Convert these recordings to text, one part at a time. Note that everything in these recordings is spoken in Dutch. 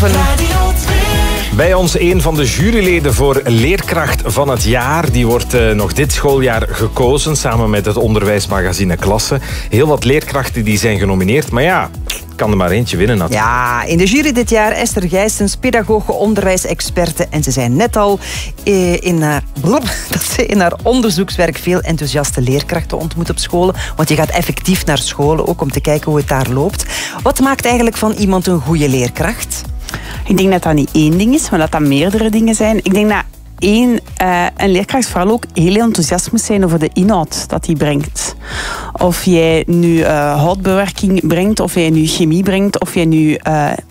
7. Bij ons een van de juryleden voor leerkracht van het jaar. Die wordt nog dit schooljaar gekozen, samen met het onderwijsmagazine Klasse. Heel wat leerkrachten die zijn genomineerd, maar ja, kan er maar eentje winnen natuurlijk. Ja, in de jury dit jaar Esther Gijsens, pedagoge, onderwijsexperte. En ze zei net al dat ze in haar onderzoekswerk veel enthousiaste leerkrachten ontmoet op scholen. Want je gaat effectief naar scholen ook om te kijken hoe het daar loopt. Wat maakt eigenlijk van iemand een goede leerkracht? Ik denk dat dat niet één ding is, maar dat dat meerdere dingen zijn. Ik denk dat een leerkracht vooral ook heel enthousiast moet zijn over de inhoud dat hij brengt. Of jij nu houtbewerking brengt, of jij nu chemie brengt, of jij nu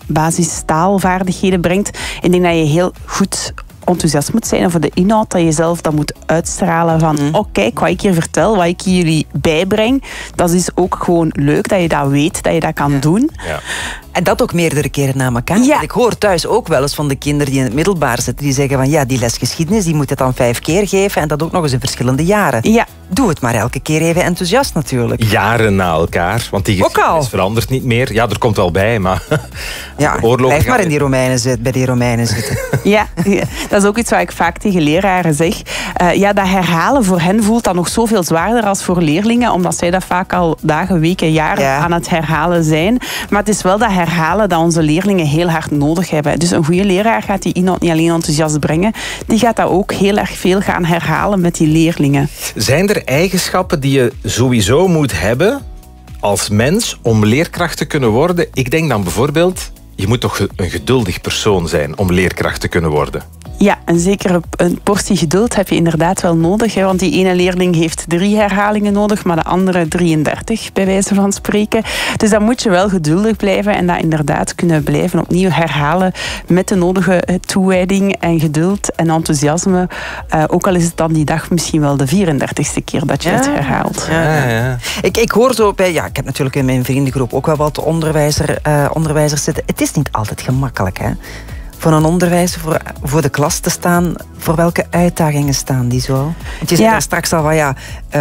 basistaalvaardigheden brengt. Ik denk dat je heel goed enthousiast moet zijn over de inhoud, dat je zelf dat moet uitstralen van kijk, wat ik hier vertel, wat ik jullie bijbreng, dat is ook gewoon leuk, dat je dat weet, dat je dat kan doen. Ja. En dat ook meerdere keren na elkaar. Ja. Ik hoor thuis ook wel eens van de kinderen die in het middelbaar zitten, die zeggen van ja, die les geschiedenis, die moet het dan 5 keer geven en dat ook nog eens in verschillende jaren. Ja. Doe het maar elke keer even enthousiast natuurlijk. Jaren na elkaar, want die geschiedenis verandert niet meer. Ja, er komt wel bij, maar... Ja, blijf maar in die bij die Romeinen zitten. Ja, dat is ook iets wat ik vaak tegen leraren zeg. Dat herhalen voor hen voelt dan nog zoveel zwaarder als voor leerlingen, omdat zij dat vaak al dagen, weken, jaren aan het herhalen zijn. Maar het is wel dat herhalen dat onze leerlingen heel hard nodig hebben. Dus een goede leraar gaat die inhoud niet alleen enthousiast brengen, die gaat dat ook heel erg veel gaan herhalen met die leerlingen. Zijn er eigenschappen die je sowieso moet hebben als mens om leerkracht te kunnen worden? Ik denk dan bijvoorbeeld, je moet toch een geduldig persoon zijn om leerkracht te kunnen worden. Ja, en zeker een portie geduld heb je inderdaad wel nodig. Hè, want die ene leerling heeft 3 herhalingen nodig, maar de andere 33, bij wijze van spreken. Dus dan moet je wel geduldig blijven en dat inderdaad kunnen blijven opnieuw herhalen met de nodige toewijding en geduld en enthousiasme. Ook al is het dan die dag misschien wel de 34ste keer dat je het herhaalt. Ja. Ik hoor zo bij... Ja, ik heb natuurlijk in mijn vriendengroep ook wel wat onderwijzers zitten. Het is niet altijd gemakkelijk, hè? Voor een onderwijzer voor de klas te staan, voor welke uitdagingen staan die zo? Want je zei daar straks al van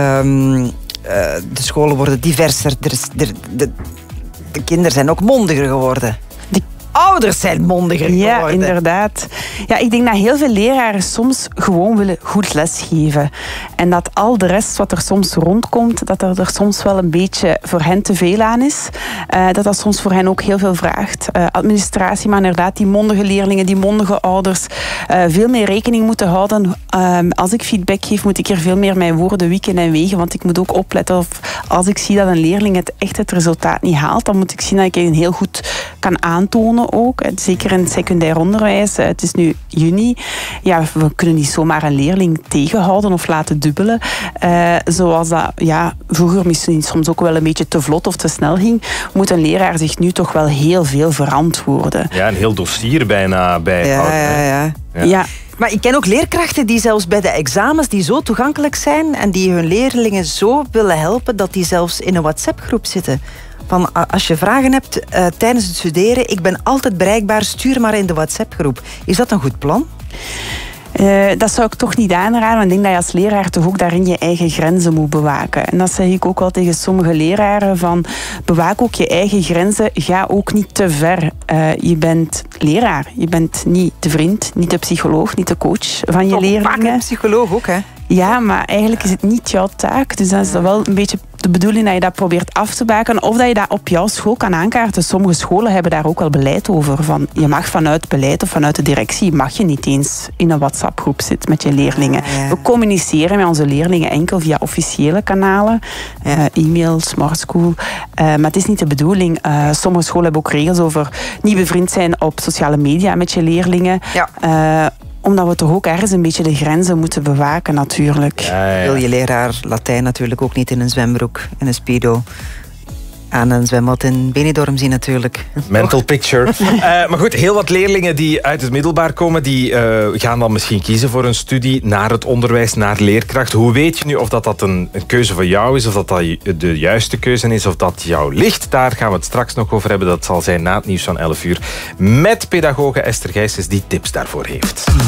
de scholen worden diverser, de kinderen zijn ook mondiger geworden. Ouders zijn mondiger geworden. Ja, inderdaad. Ja, ik denk dat heel veel leraren soms gewoon willen goed lesgeven. En dat al de rest wat er soms rondkomt, dat er soms wel een beetje voor hen te veel aan is. Dat soms voor hen ook heel veel vraagt. Administratie, maar inderdaad die mondige leerlingen, die mondige ouders. Veel meer rekening moeten houden. Als ik feedback geef, moet ik er veel meer mijn woorden wikken en wegen. Want ik moet ook opletten of als ik zie dat een leerling het resultaat niet haalt, dan moet ik zien dat ik het heel goed kan aantonen ook. Zeker in het secundair onderwijs. Het is nu juni. Ja, we kunnen niet zomaar een leerling tegenhouden of laten dubbelen. Zoals dat vroeger misschien soms ook wel een beetje te vlot of te snel ging, moet een leraar zich nu toch wel heel veel verantwoorden. Ja, een heel dossier bijna bijhouden. Ja. Maar ik ken ook leerkrachten die zelfs bij de examens die zo toegankelijk zijn en die hun leerlingen zo willen helpen dat die zelfs in een WhatsApp-groep zitten. Van als je vragen hebt tijdens het studeren, ik ben altijd bereikbaar, stuur maar in de WhatsApp-groep. Is dat een goed plan? Dat zou ik toch niet aanraden, want ik denk dat je als leraar toch ook daarin je eigen grenzen moet bewaken. En dat zeg ik ook wel tegen sommige leraren, van bewaak ook je eigen grenzen, ga ook niet te ver. Je bent leraar, je bent niet de vriend, niet de psycholoog, niet de coach van je leerlingen. Vaak een psycholoog ook, hè? Ja, maar eigenlijk is het niet jouw taak. Dus dan is dat wel een beetje de bedoeling dat je dat probeert af te baken. Of dat je dat op jouw school kan aankaarten. Sommige scholen hebben daar ook wel beleid over. Van, je mag vanuit beleid of vanuit de directie mag je niet eens in een WhatsApp-groep zitten met je leerlingen. We communiceren met onze leerlingen enkel via officiële kanalen. E-mail, Smart School. Maar het is niet de bedoeling. Sommige scholen hebben ook regels over niet bevriend zijn op sociale media met je leerlingen. Omdat we toch ook ergens een beetje de grenzen moeten bewaken natuurlijk. Wil je leraar Latijn natuurlijk ook niet in een zwembroek en een speedo aan een zwembad in Benidorm zien natuurlijk. Mental picture. Maar goed, heel wat leerlingen die uit het middelbaar komen, die gaan dan misschien kiezen voor een studie naar het onderwijs, naar leerkracht. Hoe weet je nu of dat een keuze voor jou is, of dat de juiste keuze is, of dat jou ligt? Daar gaan we het straks nog over hebben. Dat zal zijn na het nieuws van 11 uur. Met pedagoge Esther Gijsens die tips daarvoor heeft.